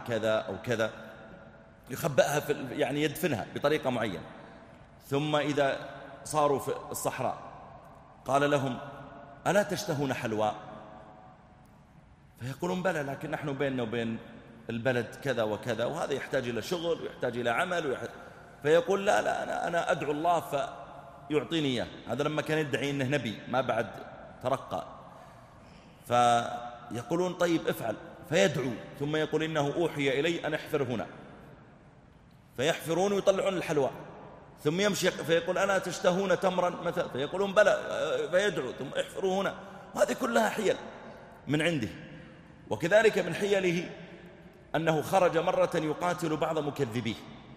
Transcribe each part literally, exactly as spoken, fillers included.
كذا أو كذا، يخبئها في يعني يدفنها بطريقة معينة. ثم إذا صاروا في الصحراء قال لهم ألا تشتهون حلواء؟ فيقولون بلى، لكن نحن بيننا وبين البلد كذا وكذا، وهذا يحتاج إلى شغل ويحتاج إلى عمل ويحتاج... فيقول لا لا أنا, أنا أدعو الله فيعطيني إياه. هذا لما كان يدعي أنه نبي ما بعد ترقى. فيقولون طيب افعل، فيدعو ثم يقول إنه أوحي إلي أن احفر هنا، فيحفرون ويطلعون الحلوى. ثم يمشي فيقول ألا تشتهون تمرا مثلا؟ فيقولون بلى، فيدعو ثم احفروا هنا. وهذه كلها حيل من عنده. وكذلك من حيله أنه خرج مرة يقاتل بعض مكذبيه،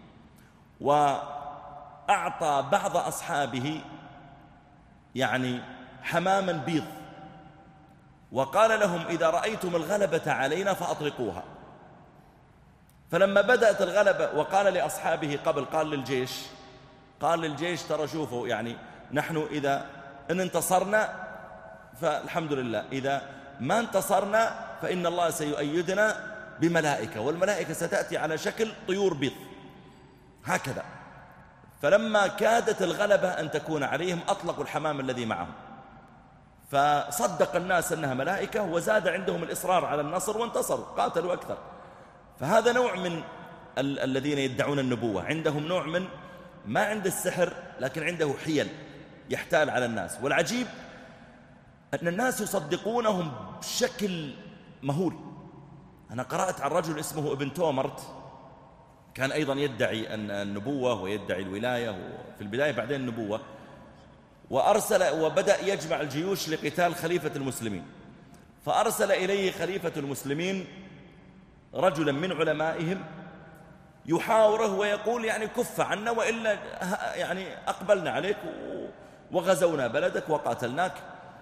وأعطى بعض أصحابه يعني حماما بيض، وقال لهم إذا رأيتم الغلبة علينا فأطلقوها. فلما بدأت الغلبة وقال لأصحابه قبل، قال للجيش قال للجيش ترى شوفوا يعني نحن إذا إن انتصرنا فالحمد لله، إذا ما انتصرنا فإن الله سيؤيدنا بملائكة، والملائكة ستأتي على شكل طيور بيض هكذا. فلما كادت الغلبة أن تكون عليهم أطلقوا الحمام الذي معهم، فصدق الناس أنها ملائكة، وزاد عندهم الإصرار على النصر وانتصروا قاتلوا أكثر. فهذا نوع من ال الذين يدعون النبوة، عندهم نوع من ما عند السحر لكن عنده حيل يحتال على الناس. والعجيب أن الناس يصدقونهم بشكل مهول. أنا قرأت عن رجل اسمه ابن تومرت، كان أيضا يدعي أن النبوة ويدعي الولاية في البداية بعدين النبوة، وأرسل وبدأ يجمع الجيوش لقتال خليفة المسلمين. فأرسل إليه خليفة المسلمين رجلا من علمائهم يحاوره ويقول يعني كف عنا وإلا يعني أقبلنا عليك وغزونا بلدك وقاتلناك.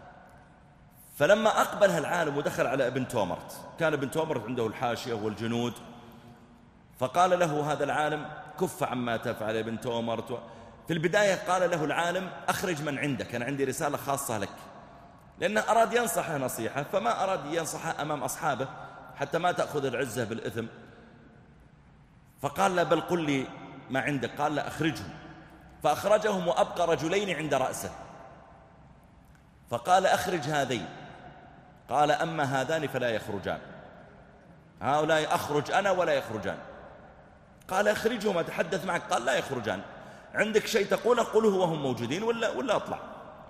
فلما أقبلها العالم ودخل على ابن تومرت، كان ابن تومرت عنده الحاشية والجنود، فقال له هذا العالم كف عما تفعل يا ابن تومرت. في البداية قال له العالم أخرج من عندك، أنا عندي رسالة خاصة لك، لأنه أراد ينصحه نصيحة فما أراد ينصحه أمام أصحابه حتى ما تأخذ العزة بالإثم. فقال له بل قل لي ما عندك. قال له أخرجهم. فأخرجهم وأبقى رجلين عند رأسه، فقال أخرج هذين. قال أما هذان فلا يخرجان، هؤلاء أخرج أنا ولا يخرجان. قال أخرجهم أتحدث معك. قال لا يخرجان، عندك شيء تقوله قله وهم موجودين ولا, ولا أطلع.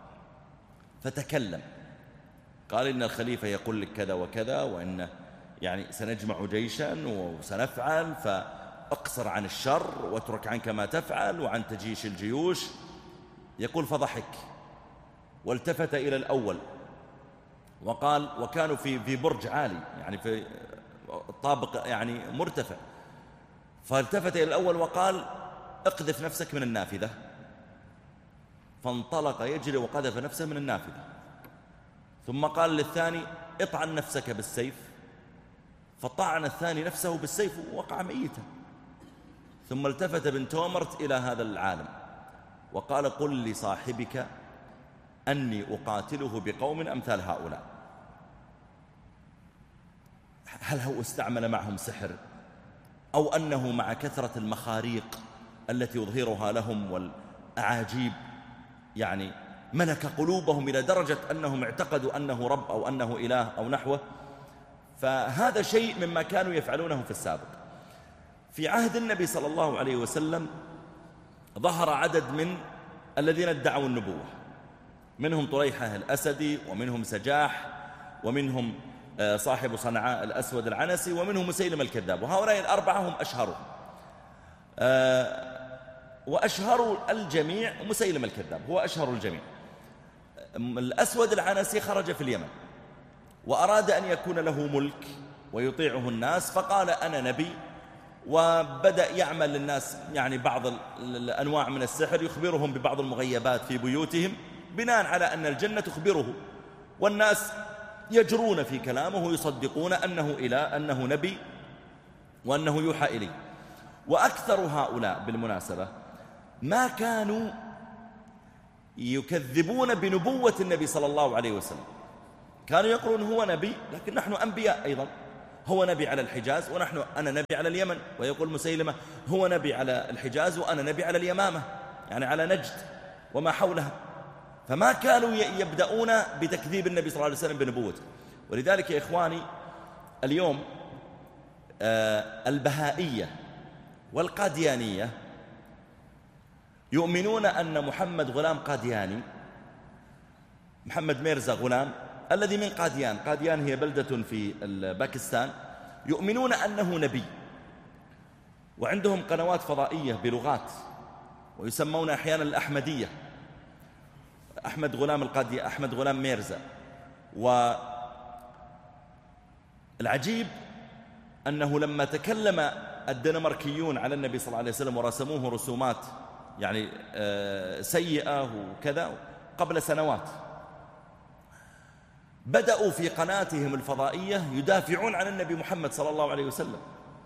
فتكلم قال إن الخليفة يقول لك كذا وكذا، وإن يعني سنجمع جيشا وسنفعل، فأقصر عن الشر واترك عنك ما تفعل وعن تجيش الجيوش. يقول فضحك والتفت إلى الأول وقال، وكانوا في في برج عالي يعني في طابق يعني مرتفع، فالتفت إلى الأول وقال اقذف نفسك من النافذة. فانطلق يجري وقذف نفسه من النافذة. ثم قال للثاني اطعن نفسك بالسيف، فطعن الثاني نفسه بالسيف ووقع ميتا. ثم التفت ابن تومرت إلى هذا العالم وقال قل لصاحبك أني أقاتله بقوم أمثال هؤلاء. هل هو استعمل معهم سحر، أو أنه مع كثرة المخاريق التي يظهرها لهم والأعاجيب يعني ملك قلوبهم إلى درجة أنهم اعتقدوا أنه رب أو أنه إله أو نحوه؟ فهذا شيء مما كانوا يفعلونه في السابق. في عهد النبي صلى الله عليه وسلم ظهر عدد من الذين ادعوا النبوة، منهم طريحة الأسدي، ومنهم سجاح، ومنهم صاحب صنعاء الأسود العنسي، ومنهم مسيلم الكذاب. وهؤلاء الأربعة هم أشهروا، وأشهروا الجميع مسيلم الكذاب هو أشهر الجميع. الأسود العنسي خرج في اليمن وأراد أن يكون له ملك ويطيعه الناس، فقال أنا نبي، وبدأ يعمل للناس يعني بعض الأنواع من السحر، يخبرهم ببعض المغيبات في بيوتهم بناء على أن الجنة تخبره، والناس يجرون في كلامه ويصدقون أنه إله، أنه نبي، وأنه يوحى إليه. وأكثر هؤلاء بالمناسبة ما كانوا يكذبون بنبوة النبي صلى الله عليه وسلم، كانوا يقولون هو نبي لكن نحن أنبياء أيضا، هو نبي على الحجاز ونحن أنا نبي على اليمن، ويقول مسيلمة هو نبي على الحجاز وأنا نبي على اليمامة، يعني على نجد وما حولها. فما كانوا يبدأون بتكذيب النبي صلى الله عليه وسلم بنبوته. ولذلك يا إخواني اليوم البهائية والقاديانية يؤمنون أن محمد غلام قادياني، محمد ميرزا غلام الذي من قاديان، قاديان هي بلدة في باكستان، يؤمنون أنه نبي، وعندهم قنوات فضائية بلغات ويسمون أحيانا الأحمدية، أحمد غلام القادي أحمد غلام ميرزا. والعجيب أنه لما تكلم الدنماركيون على النبي صلى الله عليه وسلم ورسموه رسومات يعني سيئة وكذا قبل سنوات، بدأوا في قناتهم الفضائية يدافعون عن النبي محمد صلى الله عليه وسلم،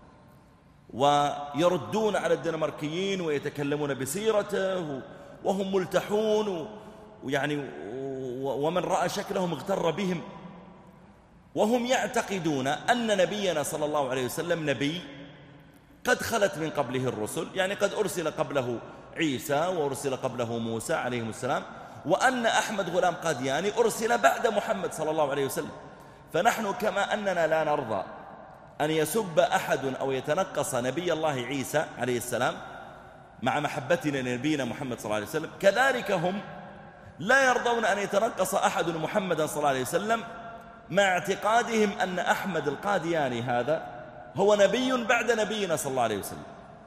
ويردون على الدنماركيين ويتكلمون بسيرته وهم ملتحون، ويعني ومن رأى شكلهم اغتر بهم، وهم يعتقدون أن نبينا صلى الله عليه وسلم نبي قد خلت من قبله الرسل، يعني قد أرسل قبله عيسى وأرسل قبله موسى عليهم السلام، وأن أحمد غلام قادياني أرسل بعد محمد صلى الله عليه وسلم. فنحن كما أننا لا نرضى أن يسب أحد أو يتنقص نبي الله عيسى عليه السلام مع محبتنا لنبينا محمد صلى الله عليه وسلم، كذلك هم لا يرضون أن يتنقص أحد محمدا صلى الله عليه وسلم مع اعتقادهم أن أحمد القادياني هذا هو نبي بعد نبينا صلى الله عليه وسلم.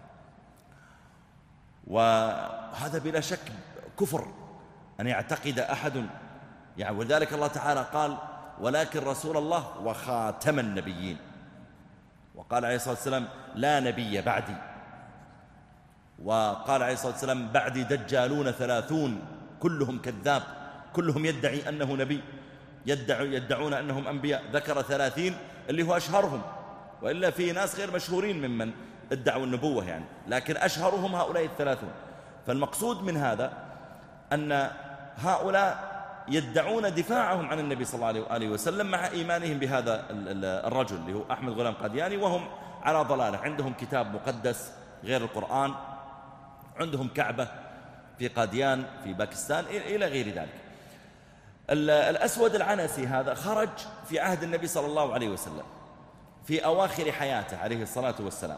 وهذا بلا شك كفر أن يعتقد أحد، يعني ولذلك الله تعالى قال ولكن رسول الله وخاتم النبيين، وقال عليه الصلاة والسلام لا نبي بعدي، وقال عليه الصلاة والسلام بعدي دجالون ثلاثون كلهم كذاب، كلهم يدعي أنه نبي، يدعو يدعون أنهم أنبياء، ذكر ثلاثين اللي هو أشهرهم، وإلا في ناس غير مشهورين ممن ادعوا النبوة يعني، لكن أشهرهم هؤلاء الثلاثون. فالمقصود من هذا أن هؤلاء يدعون دفاعهم عن النبي صلى الله عليه وسلم مع إيمانهم بهذا الرجل اللي هو أحمد غلام قادياني، وهم على ضلالة. عندهم كتاب مقدس غير القرآن، عندهم كعبة في قاديان في باكستان إلى غير ذلك. الأسود العنسي هذا خرج في عهد النبي صلى الله عليه وسلم في أواخر حياته عليه الصلاة والسلام.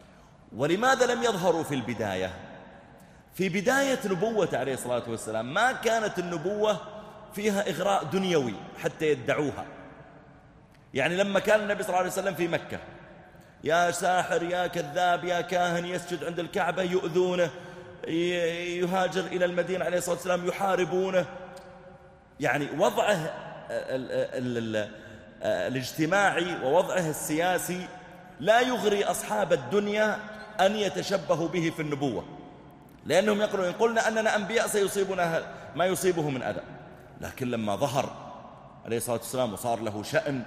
ولماذا لم يظهروا في البداية؟ في بداية نبوته عليه الصلاة والسلام ما كانت النبوة فيها إغراء دنيوي حتى يدعوها. يعني لما كان النبي صلى الله عليه وسلم في مكة، يا ساحر يا كذاب يا كاهن يسجد عند الكعبة، يؤذونه، يهاجر إلى المدينة عليه الصلاة والسلام يحاربونه، يعني وضعه ال ال ال الاجتماعي ووضعه السياسي لا يغري أصحاب الدنيا أن يتشبهوا به في النبوة، لأنهم يقولون إن قلنا أننا أنبياء سيصيبنا ما يصيبه من أذى. لكن لما ظهر عليه الصلاة والسلام وصار له شأن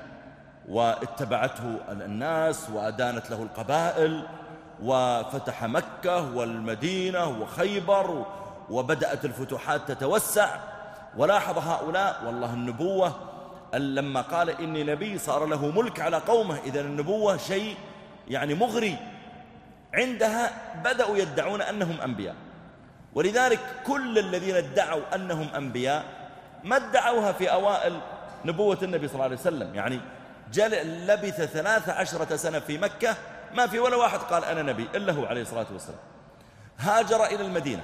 واتبعته الناس وأدانت له القبائل وفتح مكة والمدينة وخيبر وبدأت الفتوحات تتوسع، ولاحظ هؤلاء والله النبوة لما قال إني نبي صار له ملك على قومه، إذن النبوة شيء يعني مغري. عندها بدأوا يدعون أنهم أنبياء، ولذلك كل الذين ادعوا أنهم أنبياء ما ادعوها في أوائل نبوة النبي صلى الله عليه وسلم. يعني جل لبث ثلاث عشرة سنة في مكة ما في ولا واحد قال أنا نبي إلا هو عليه الصلاة والسلام. هاجر إلى المدينة،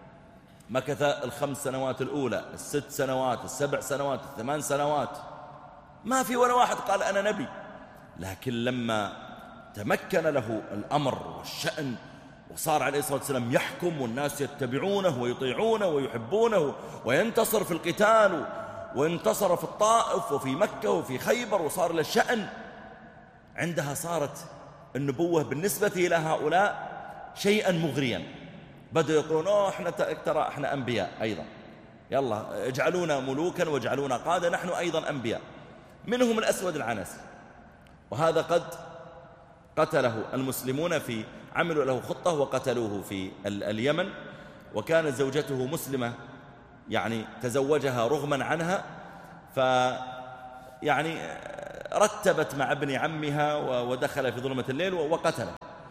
مكث الخمس سنوات الأولى، الست سنوات، السبع سنوات، الثمان سنوات، ما في ولا واحد قال أنا نبي. لكن لما تمكن له الأمر والشأن وصار عليه الصلاة والسلام يحكم والناس يتبعونه ويطيعونه ويحبونه وينتصر في القتال، وانتصر في الطائف وفي مكة وفي خيبر وصار له شأن، عندها صارت النبوة بالنسبة إلى هؤلاء شيئا مغريا. بدأوا يقولون أوه احنا ترى احنا أنبياء أيضا، يلا اجعلونا ملوكا واجعلونا قادة، نحن أيضا أنبياء. منهم الأسود العنسي، وهذا قد قتله المسلمون، في عملوا له خطة وقتلوه في اليمن، وكانت زوجته مسلمة يعني تزوجها رغما عنها، ف يعني رتبت مع ابن عمها ودخل في ظلمة الليل وقتله.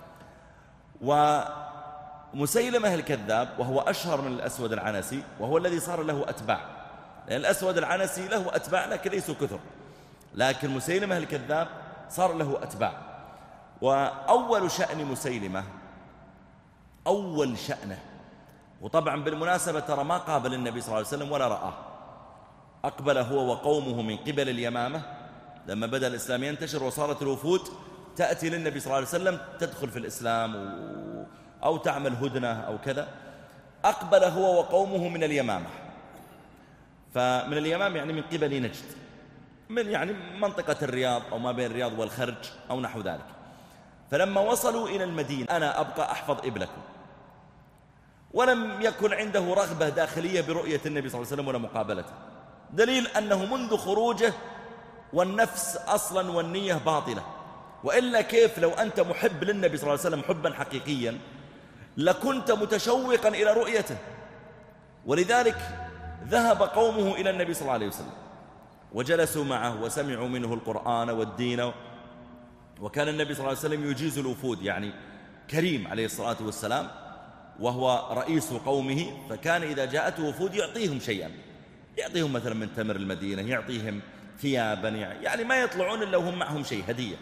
ومسيلمة الكذاب وهو أشهر من الأسود العنسي، وهو الذي صار له أتباع، لأن الأسود العنسي له أتباع لكن ليسوا كثر، لكن مسيلمة الكذاب صار له أتباع. وأول شأن مسيلمة، أول شأنه، وطبعا بالمناسبة ترى ما قابل النبي صلى الله عليه وسلم ولا رآه، أقبل هو وقومه من قبل اليمامة لما بدأ الإسلام ينتشر، وصارت الوفود تأتي للنبي صلى الله عليه وسلم تدخل في الإسلام أو تعمل هدنة أو كذا. أقبل هو وقومه من اليمامة، فمن اليمامة يعني من قبل نجد، من يعني منطقة الرياض أو ما بين الرياض والخرج أو نحو ذلك. فلما وصلوا إلى المدينة أنا أبقى أحفظ إبلكم، ولم يكن عنده رغبة داخلية برؤية النبي صلى الله عليه وسلم ولا مقابلته، دليل أنه منذ خروجه والنفس أصلا والنية باطلة. وإلا كيف لو أنت محب للنبي صلى الله عليه وسلم حبا حقيقيا لكنت متشوقا إلى رؤيته. ولذلك ذهب قومه إلى النبي صلى الله عليه وسلم وجلسوا معه وسمعوا منه القرآن والدين، وكان النبي صلى الله عليه وسلم يجيز الوفود، يعني كريم عليه الصلاة والسلام وهو رئيس قومه، فكان إذا جاءته وفود يعطيهم شيئا، يعطيهم مثلا من تمر المدينة، يعطيهم ثيابا، يعني ما يطلعون إلا وهم معهم شيء هدية.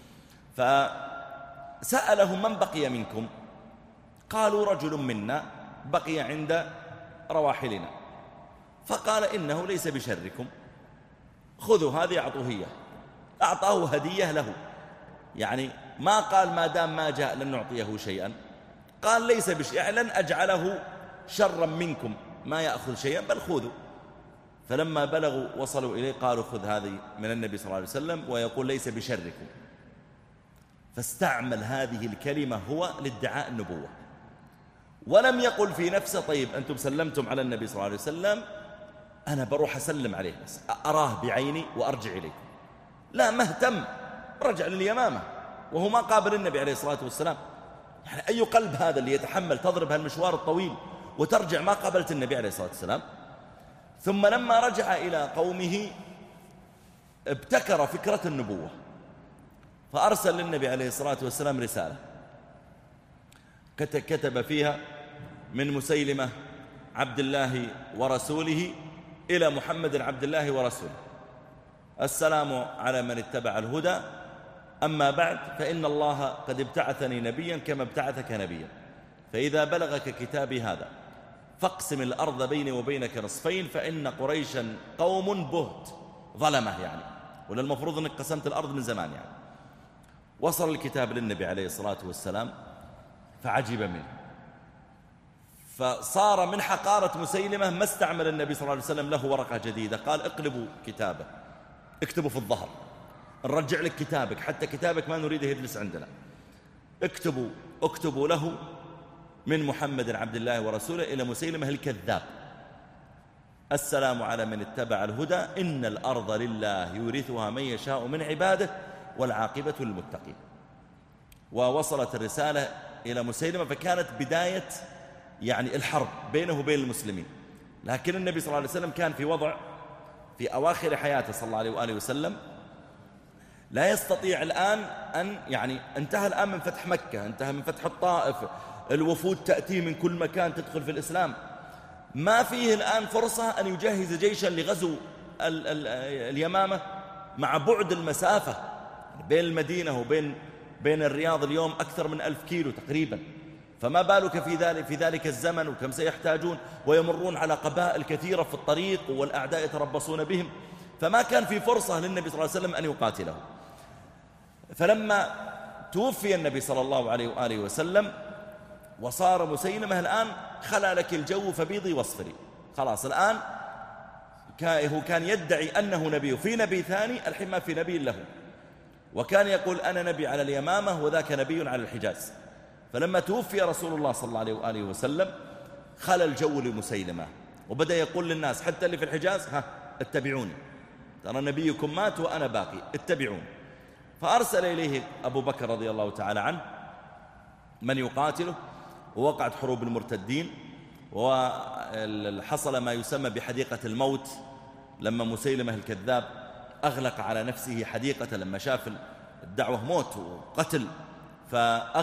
فسألهم من بقي منكم؟ قالوا رجل منا بقي عند رواحلنا. فقال إنه ليس بشركم، خذوا هذه أعطوه إياه. أعطاه هدية له، يعني ما قال ما دام ما جاء لن نعطيه شيئا، قال ليس بشيء، يعني لن أجعله شرا منكم ما يأخذ شيئا بل خذوا. فلما بلغوا وصلوا إليه قالوا خذ هذه من النبي صلى الله عليه وسلم ويقول ليس بشركم. فاستعمل هذه الكلمة هو لادعاء النبوة، ولم يقل في نفسه طيب أنتم سلمتم على النبي صلى الله عليه وسلم أنا بروح أسلم عليه بس أراه بعيني وأرجع إليكم. لا، ما اهتم، رجع لليمامة وهو ما قابل النبي عليه الصلاة والسلام. يعني أي قلب هذا اللي يتحمل تضرب هالمشوار الطويل وترجع ما قابلت النبي عليه الصلاة والسلام؟ ثم لما رجع إلى قومه ابتكر فكرة النبوة، فأرسل للنبي عليه الصلاة والسلام رسالة كتب فيها من مسيلمة عبد الله ورسوله إلى محمد عبد الله ورسوله: السلام على من اتبع الهدى، أما بعد فإن الله قد ابتعثني نبيا كما ابتعثك نبيا، فإذا بلغك كتابي هذا فاقسم الأرض بيني وبينك نصفين، فإن قريشا قوم بهت ظلمه، يعني ولا المفروض أنك قسمت الأرض من زمان. يعني وصل الكتاب للنبي عليه الصلاة والسلام فعجب منه، فصار من حقارة مسيلمة ما استعمل النبي صلى الله عليه وسلم له ورقة جديدة، قال اقلبوا كتابه، اكتبوا في الظهر، نرجع لك كتابك، حتى كتابك ما نريده يجلس عندنا، اكتبوا اكتبوا له من محمد عبد الله ورسوله إلى مسيلمة الكذاب: السلام على من اتبع الهدى، إن الأرض لله يورثها من يشاء من عباده والعاقبة للمتقين. ووصلت الرسالة إلى مسيلمة، فكانت بداية يعني الحرب بينه وبين المسلمين. لكن النبي صلى الله عليه وسلم كان في وضع في أواخر حياته صلى الله عليه وآله وسلم لا يستطيع الآن أن يعني انتهى الآن من فتح مكة، انتهى من فتح الطائف، الوفود تأتي من كل مكان تدخل في الإسلام، ما فيه الآن فرصة أن يجهز جيشا لغزو ال ال اليمامة مع بعد المسافة بين المدينة وبين بين الرياض اليوم أكثر من ألف كيلو تقريبا، فما بالك في ذلك في ذلك الزمن وكم سيحتاجون، ويمرون على قبائل كثيرة في الطريق والأعداء يتربصون بهم، فما كان في فرصة للنبي صلى الله عليه وسلم أن يقاتله. فلما توفي النبي صلى الله عليه وآله وسلم وصار مسيلمة الآن خلى لك الجو فبيضي واصفري، خلاص الآن هو كان يدعي أنه نبي في نبي ثاني، الحين ما في نبي له، وكان يقول أنا نبي على اليمامة وذاك نبي على الحجاز. فلما توفي رسول الله صلى الله عليه وآله وسلم خلى الجو لمسيلمة، وبدأ يقول للناس حتى اللي في الحجاز: ها اتبعوني، ترى نبيكم مات وأنا باقي، اتبعوني. فأرسل إليه أبو بكر رضي الله تعالى عنه من يقاتله، ووقعت حروب المرتدين، وحصل ما يسمى بحديقة الموت لما مسيلمة الكذاب أغلق على نفسه حديقة لما شاف الدعوة موت وقتل، فأغلق